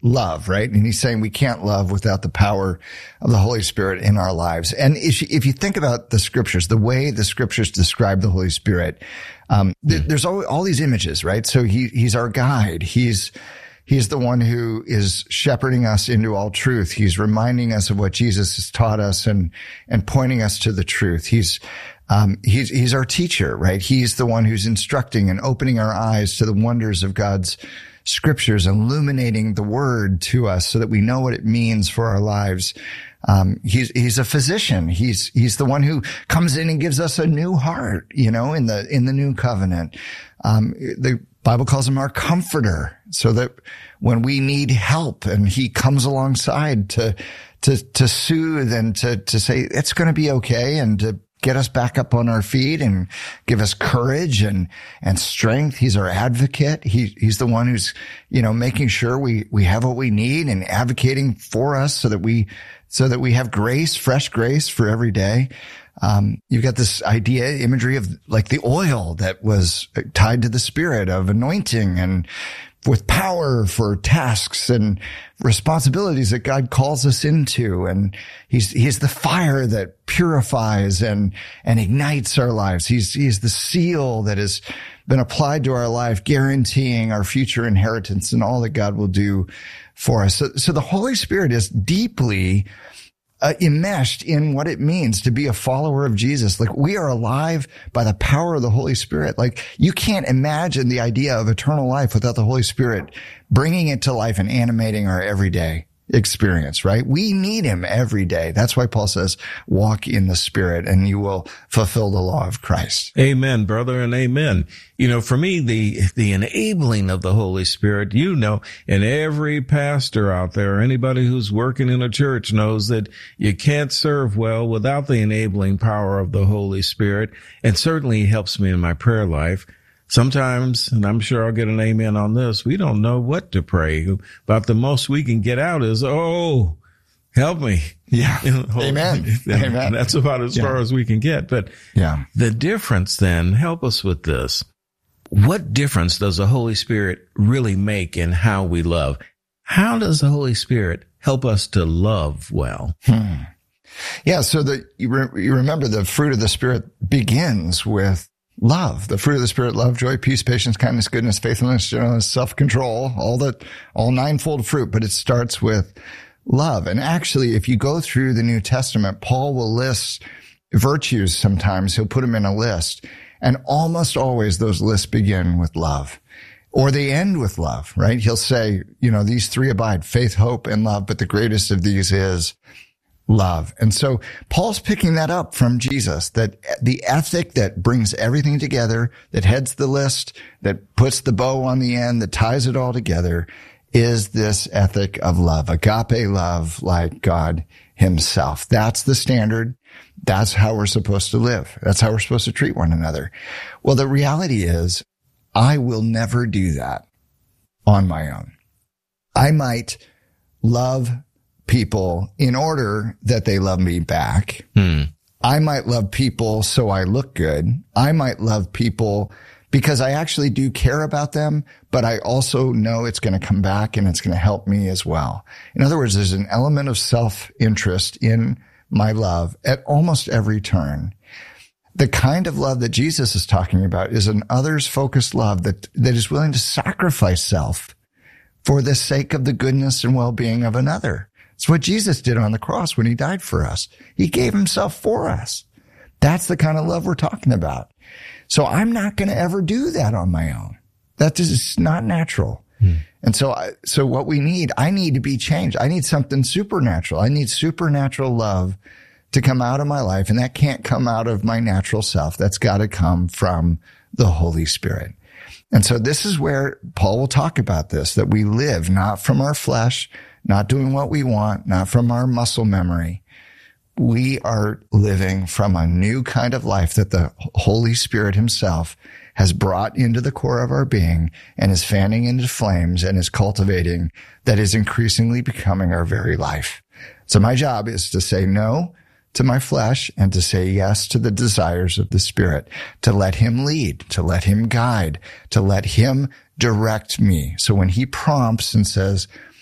love, right? And he's saying we can't love without the power of the Holy Spirit in our lives. And if you think about the scriptures, the way the scriptures describe the Holy Spirit, there's all these images, right? So he's our guide. He's the one who is shepherding us into all truth. He's reminding us of what Jesus has taught us and pointing us to the truth. He's our teacher, right? He's the one who's instructing and opening our eyes to the wonders of God's scriptures, illuminating the word to us so that we know what it means for our lives. He's a physician. He's the one who comes in and gives us a new heart, in the new covenant. The Bible calls him our comforter, so that when we need help and he comes alongside to soothe and to say it's going to be okay, and to get us back up on our feet and give us courage and strength. He's our advocate. He's the one who's, making sure we have what we need and advocating for us so that we have grace, fresh grace for every day. You've got this imagery of like the oil that was tied to the Spirit of anointing and with power for tasks and responsibilities that God calls us into. And he's the fire that purifies and ignites our lives. He's the seal that has been applied to our life, guaranteeing our future inheritance and all that God will do for us. So the Holy Spirit is deeply enmeshed in what it means to be a follower of Jesus. Like, we are alive by the power of the Holy Spirit. Like, you can't imagine the idea of eternal life without the Holy Spirit bringing it to life and animating our everyday experience, right? We need him every day. That's why Paul says, walk in the Spirit and you will fulfill the law of Christ. Amen, brother, and amen. For me, the enabling of the Holy Spirit, and every pastor out there, anybody who's working in a church knows that you can't serve well without the enabling power of the Holy Spirit. And certainly he helps me in my prayer life. Sometimes, and I'm sure I'll get an amen on this, we don't know what to pray. About the most we can get out is, oh, help me. Yeah. Amen. Amen. That's about as far as we can get. But the difference then, help us with this. What difference does the Holy Spirit really make in how we love? How does the Holy Spirit help us to love well? Yeah. So you remember the fruit of the Spirit begins with love. The fruit of the Spirit: love, joy, peace, patience, kindness, goodness, faithfulness, gentleness, self-control, all ninefold fruit, but it starts with love. And actually, if you go through the New Testament, Paul will list virtues sometimes. He'll put them in a list. And almost always those lists begin with love, or they end with love, right? He'll say, these three abide: faith, hope, and love. But the greatest of these is love. And so Paul's picking that up from Jesus, that the ethic that brings everything together, that heads the list, that puts the bow on the end, that ties it all together, is this ethic of love, agape love, like God himself. That's the standard. That's how we're supposed to live. That's how we're supposed to treat one another. Well, the reality is, I will never do that on my own. I might love people in order that they love me back. I might love people so I look good. I might love people because I actually do care about them, but I also know it's going to come back and it's going to help me as well. In other words, there's an element of self-interest in my love at almost every turn. The kind of love that Jesus is talking about is an others-focused love that is willing to sacrifice self for the sake of the goodness and well-being of another. It's what Jesus did on the cross when he died for us. He gave himself for us. That's the kind of love we're talking about. So I'm not going to ever do that on my own. That is not natural. And so what I need to be changed. I need something supernatural. I need supernatural love to come out of my life. And that can't come out of my natural self. That's got to come from the Holy Spirit. And so this is where Paul will talk about this, that we live not from our flesh, not doing what we want, not from our muscle memory. We are living from a new kind of life that the Holy Spirit himself has brought into the core of our being and is fanning into flames and is cultivating, that is increasingly becoming our very life. So my job is to say no to my flesh and to say yes to the desires of the Spirit, to let him lead, to let him guide, to let him direct me. So when he prompts and says,